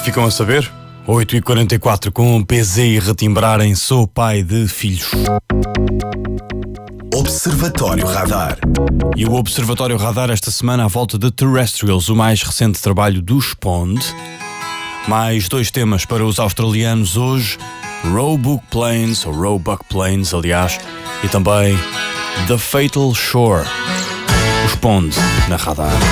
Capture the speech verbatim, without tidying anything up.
Ficam a saber? oito e quarenta e quatro, com o P Z e retimbrarem, sou pai de filhos. Observatório Radar. E o Observatório Radar esta semana à volta de Terrestrials, o mais recente trabalho dos Pond. Mais dois temas para os australianos hoje: Roebuck Plains, ou Roebuck Plains, aliás, e também The Fatal Shore. Os Pond na Radar.